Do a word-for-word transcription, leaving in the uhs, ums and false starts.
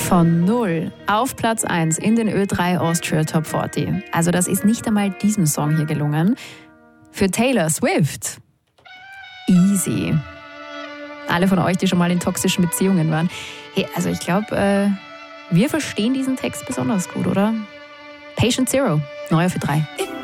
Von null auf Platz eins in den Ö drei Austria Top vierzig. Also das ist nicht einmal diesem Song hier gelungen. Für Taylor Swift. Easy. Alle von euch, die schon mal in toxischen Beziehungen waren. Hey, also ich glaube, äh, wir verstehen diesen Text besonders gut, oder? Patient Zero, neu auf Ö drei.